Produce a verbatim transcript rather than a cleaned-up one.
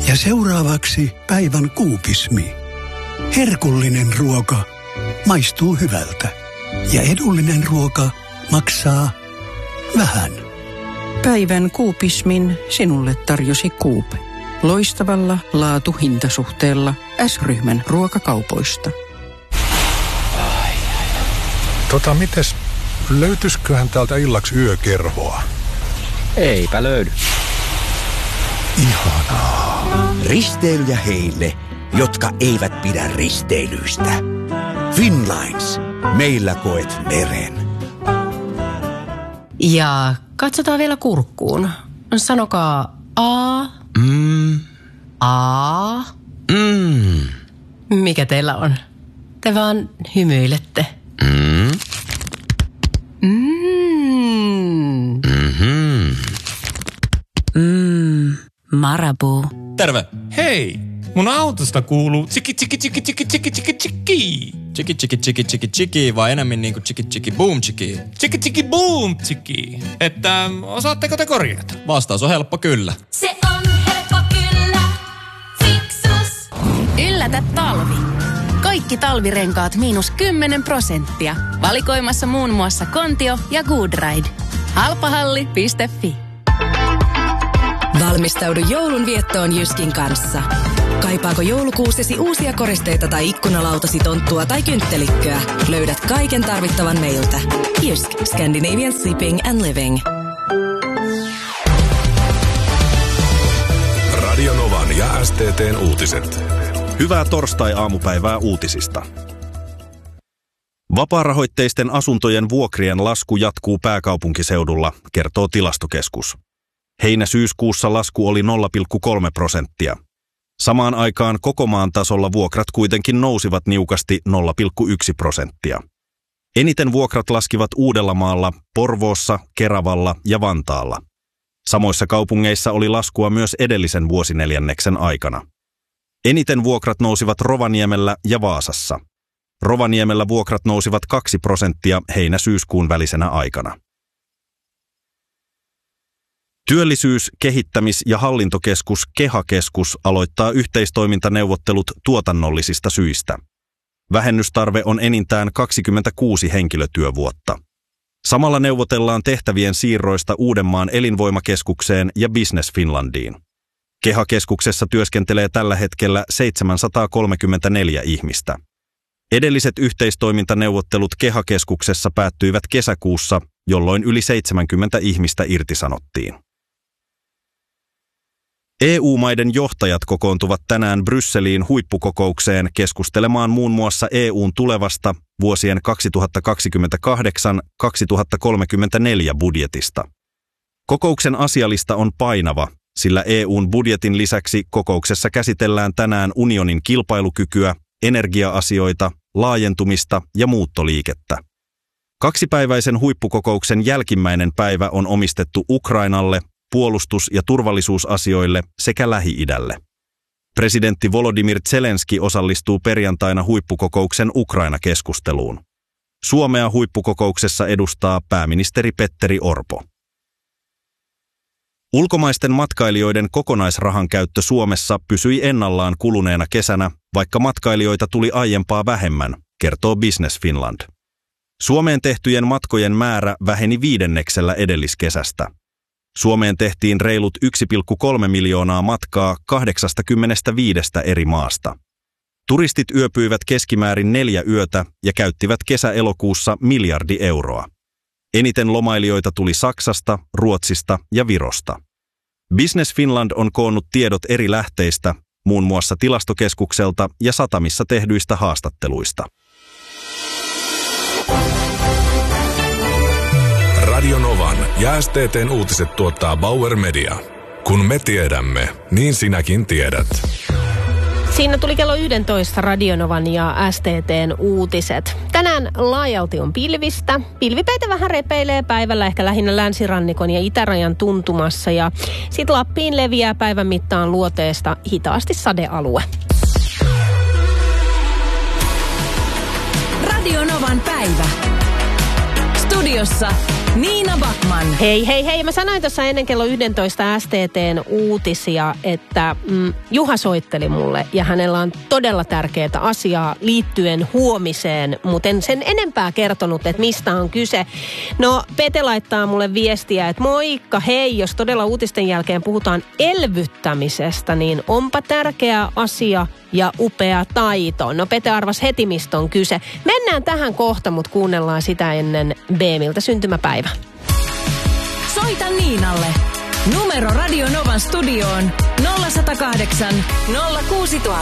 Ja seuraavaksi päivän kuupismi. Herkullinen ruoka maistuu hyvältä. Ja edullinen ruoka maksaa vähän. Päivän kuupismin sinulle tarjosi Coop. Loistavalla laatu-hintasuhteella S-ryhmän ruokakaupoista. Tota, mites, löytyisiköhän täältä illaksi yökerhoa? Eipä löydy. Ihanaa. Risteilyjä heille, jotka eivät pidä risteilyistä. Finnlines. Meillä koet meren. Ja katsotaan vielä kurkkuun. Sanokaa A. Mm. A. Mm. Mikä teillä on? Te vaan hymyilette. Mm. Mm. Mm-hmm. Mmm, Marabou. Terve. Hei, mun autosta kuuluu tsiki tsiki tsiki tsiki tsiki tsiki tsiki. Chiki chiki chiki chiki chiki vai enemmän niinku chiki chiki boom chiki? Tsiki tsiki boom tsiki. Että osaatteko te korjata? Vastaus on helppo kyllä. Se on helppo kyllä. Fiksus. Yllätä talvi. Kaikki talvirenkaat miinus kymmenen prosenttia. Valikoimassa muun muassa Kontio ja Goodride. Halpahalli piste fi. Valmistaudu joulun viettoon Jyskin kanssa. Kaipaako joulukuusesi uusia koristeita tai ikkunalautasi, tonttua tai kynttelikköä? Löydät kaiken tarvittavan meiltä. Jysk, Scandinavian Sleeping and Living. Radio Novan ja S T T:n uutiset. Hyvää torstai-aamupäivää uutisista. Vapaarahoitteisten asuntojen vuokrien lasku jatkuu pääkaupunkiseudulla, kertoo Tilastokeskus. Heinä-syyskuussa lasku oli nolla pilkku kolme prosenttia. Samaan aikaan koko maan tasolla vuokrat kuitenkin nousivat niukasti nolla pilkku yksi prosenttia. Eniten vuokrat laskivat Uudellamaalla, Porvoossa, Keravalla ja Vantaalla. Samoissa kaupungeissa oli laskua myös edellisen vuosineljänneksen aikana. Eniten vuokrat nousivat Rovaniemellä ja Vaasassa. Rovaniemellä vuokrat nousivat kaksi prosenttia heinä-syyskuun välisenä aikana. Työllisyys-, kehittämis- ja hallintokeskus KEHA-keskus aloittaa yhteistoimintaneuvottelut tuotannollisista syistä. Vähennystarve on enintään kaksikymmentäkuusi henkilötyövuotta. Samalla neuvotellaan tehtävien siirroista Uudenmaan elinvoimakeskukseen ja Business Finlandiin. KEHA-keskuksessa työskentelee tällä hetkellä seitsemänsataakolmekymmentäneljä ihmistä. Edelliset yhteistoimintaneuvottelut KEHA-keskuksessa päättyivät kesäkuussa, jolloin yli seitsemänkymmentä ihmistä irtisanottiin. E U-maiden johtajat kokoontuvat tänään Brysseliin huippukokoukseen keskustelemaan muun muassa E U:n tulevasta vuosien kaksituhattakaksikymmentäkahdeksan kaksituhattakolmekymmentäneljä budjetista. Kokouksen asialista on painava, sillä E U:n budjetin lisäksi kokouksessa käsitellään tänään unionin kilpailukykyä, energia-asioita, laajentumista ja muuttoliikettä. Kaksipäiväisen huippukokouksen jälkimmäinen päivä on omistettu Ukrainalle, puolustus- ja turvallisuusasioille sekä Lähi-idälle. Presidentti Volodymyr Zelenski osallistuu perjantaina huippukokouksen Ukraina-keskusteluun. Suomea huippukokouksessa edustaa pääministeri Petteri Orpo. Ulkomaisten matkailijoiden kokonaisrahan käyttö Suomessa pysyi ennallaan kuluneena kesänä, vaikka matkailijoita tuli aiempaa vähemmän, kertoo Business Finland. Suomeen tehtyjen matkojen määrä väheni viidenneksellä edelliskesästä. Suomeen tehtiin reilut yksi pilkku kolme miljoonaa matkaa kahdeksankymmentäviisi eri maasta. Turistit yöpyivät keskimäärin neljä yötä ja käyttivät kesä-elokuussa miljardi euroa. Eniten lomailijoita tuli Saksasta, Ruotsista ja Virosta. Business Finland on koonnut tiedot eri lähteistä, muun muassa Tilastokeskukselta ja satamissa tehdyistä haastatteluista. Radio Novan ja S T T:n uutiset tuottaa Bauer Media. Kun me tiedämme, niin sinäkin tiedät. Siinä tuli kello yksitoista Radionovan ja S T T:n uutiset. Tänään laajalti on pilvistä. Pilvipäitä vähän repeilee päivällä ehkä lähinnä länsirannikon ja itärajan tuntumassa. Ja sitten Lappiin leviää päivän mittaan luoteesta hitaasti sadealue. Radionovan päivä. Studiossa Niina Backman. Hei, hei, hei. Mä sanoin tuossa ennen kello yksitoista S T T:n uutisia, että mm, Juha soitteli mulle ja hänellä on todella tärkeää asiaa liittyen huomiseen, mutta en sen enempää kertonut, että mistä on kyse. No, Pete laittaa mulle viestiä, että moikka, hei, jos todella uutisten jälkeen puhutaan elvyttämisestä, niin onpa tärkeä asia ja upea taito. No, Pete arvasi heti, mistä on kyse. Mennään tähän kohta, mutta kuunnellaan sitä ennen Beemiltä syntymäpäivä. Soita Niinalle. Numero Radio Novan studioon nolla yksi nolla kahdeksan nolla kuusi nolla nolla.